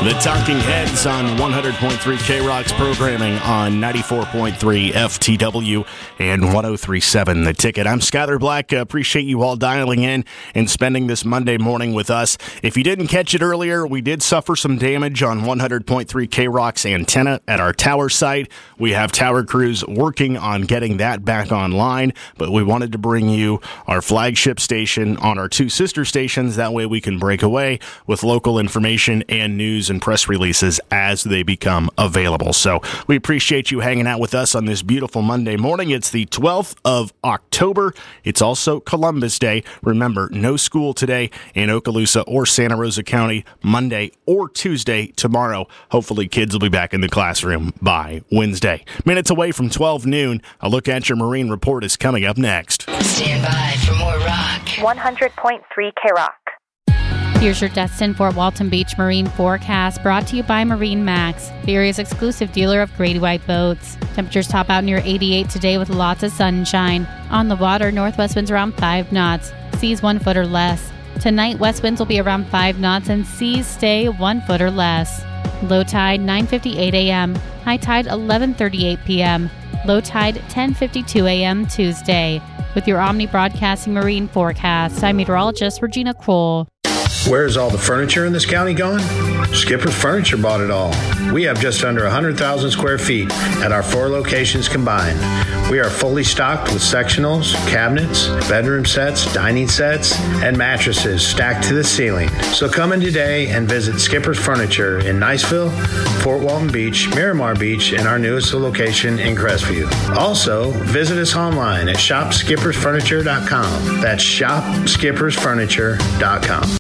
The Talking Heads on 100.3 K-Rock's programming on 94.3 FTW and 103.7 The Ticket. I'm Skyler Black. Appreciate you all dialing in and spending this Monday morning with us. If you didn't catch it earlier, we did suffer some damage on 100.3 K-Rock's antenna at our tower site. We have tower crews working on getting that back online, but we wanted to bring you our flagship station on our two sister stations. That way we can break away with local information and news and press releases as they become available. So we appreciate you hanging out with us on this beautiful Monday morning. It's the 12th of October. It's also Columbus Day. Remember, no school today in Okaloosa or Santa Rosa County, Monday or Tuesday tomorrow. Hopefully kids will be back in the classroom by Wednesday. Minutes away from 12 noon, a look at your Marine Report is coming up next. Stand by for more rock. 100.3 K-Rock. Here's your Destin Fort Walton Beach Marine forecast, brought to you by Marine Max, the area's exclusive dealer of Grady White boats. Temperatures top out near 88 today with lots of sunshine. On the water, northwest winds around 5 knots, seas 1 foot or less. Tonight, west winds will be around 5 knots and seas stay 1 foot or less. Low tide 9:58 a.m., high tide 11:38 p.m., low tide 10:52 a.m. Tuesday. With your Omni Broadcasting Marine forecast, I'm meteorologist Regina Kroll. Where's all the furniture in this county gone? Skipper's Furniture bought it all. We have just under 100,000 square feet at our 4 locations combined. We are fully stocked with sectionals, cabinets, bedroom sets, dining sets, and mattresses stacked to the ceiling. So come in today and visit Skipper's Furniture in Niceville, Fort Walton Beach, Miramar Beach, and our newest location in Crestview. Also, visit us online at shopskippersfurniture.com. That's shopskippersfurniture.com.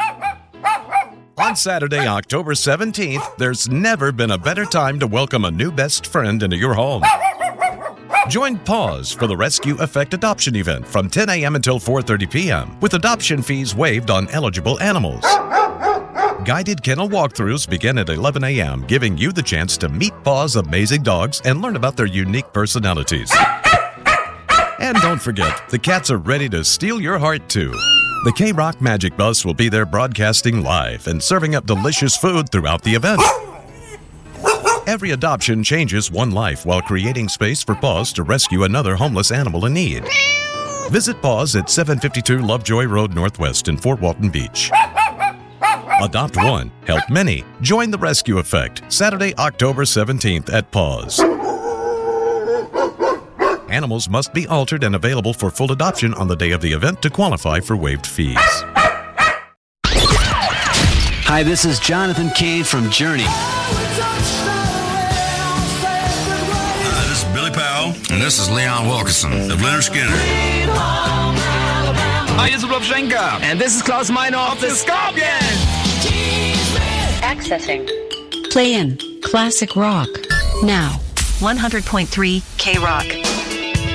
On Saturday, October 17th, there's never been a better time to welcome a new best friend into your home. Join Paws for the Rescue Effect Adoption Event from 10 a.m. until 4:30 p.m. with adoption fees waived on eligible animals. Guided kennel walkthroughs begin at 11 a.m., giving you the chance to meet Paws' amazing dogs and learn about their unique personalities. And don't forget, the cats are ready to steal your heart too. The K-Rock Magic Bus will be there broadcasting live and serving up delicious food throughout the event. Every adoption changes one life while creating space for Paws to rescue another homeless animal in need. Visit Paws at 752 Lovejoy Road Northwest in Fort Walton Beach. Adopt one, help many. Join the Rescue Effect, Saturday, October 17th at Paws. Animals must be altered and available for full adoption on the day of the event to qualify for waived fees. Hi, this is Jonathan Cade from Journey. This is Billy Powell, and this is Leon Wilkerson of Leonard Skinner. Hi, this is Rob Schenker. And this is Klaus Meinhof of the Scorpions. Accessing. Play in Classic Rock now. 100.3 K-Rock.